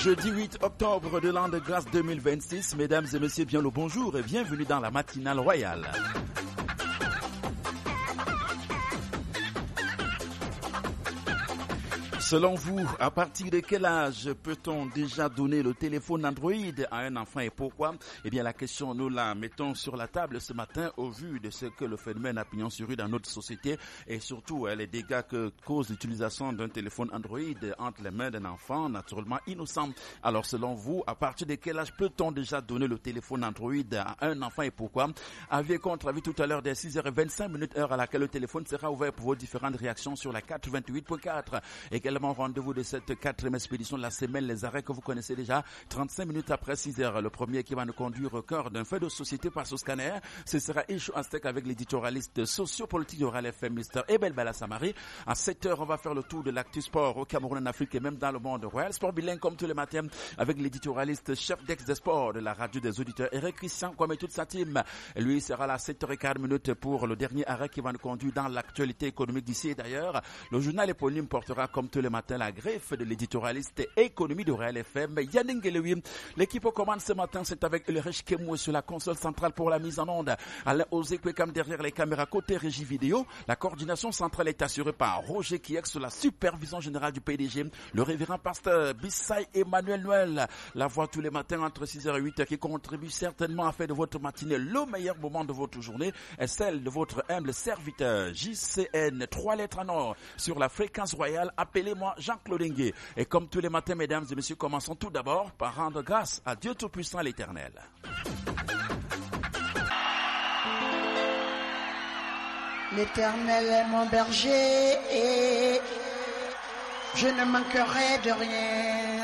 Jeudi 8 octobre de l'an de grâce 2026, mesdames et messieurs, bien le bonjour et bienvenue dans la matinale royale. Selon vous, à partir de quel âge peut-on déjà donner le téléphone Android à un enfant et pourquoi? Eh bien, la question, nous la mettons sur la table ce matin au vu de ce que le phénomène a pignon sur rue dans notre société et surtout les dégâts que cause l'utilisation d'un téléphone Android entre les mains d'un enfant naturellement innocent. Alors, selon vous, à partir de quel âge peut-on déjà donner le téléphone Android à un enfant et pourquoi? Avis contre avis tout à l'heure des 6h25 heure à laquelle le téléphone sera ouvert pour vos différentes réactions sur la 428.4. Également, rendez-vous de cette 4e expédition de la semaine, les arrêts que vous connaissez déjà, 35 minutes après 6h. Le premier qui va nous conduire au cœur d'un fait de société par ce scanner, ce sera Isho Aztec avec l'éditorialiste sociopolitique de Oral FM, Mr. Ebel Balasamari. À 7h, on va faire le tour de l'actu sport au Cameroun, en Afrique et même dans le monde. Royal Sport bilingue comme tous les matins avec l'éditorialiste chef d'ex des sports de la radio des auditeurs, Eric Christian, comme toute sa team. Lui sera là à 7h15 pour le dernier arrêt qui va nous conduire dans l'actualité économique d'ici et d'ailleurs. Le journal éponyme portera comme tous les matins la greffe de l'éditorialiste économie de Royal FM, Yannick Gelewi. L'équipe au commande ce matin, c'est avec Ulrich Kemou sur la console centrale pour la mise en onde. Alain Ozekwekam derrière les caméras côté régie vidéo. La coordination centrale est assurée par Roger Kiex sous la supervision générale du PDG, le révérend pasteur Bissay Emmanuel Noël. La voix tous les matins entre 6h et 8h qui contribue certainement à faire de votre matinée le meilleur moment de votre journée est celle de votre humble serviteur JCN, 3 lettres en or sur la fréquence royale. Appelez-moi Jean-Claude Ngué. Et comme tous les matins, mesdames et messieurs, commençons tout d'abord par rendre grâce à Dieu Tout-Puissant l'Éternel. L'Éternel est mon berger et je ne manquerai de rien.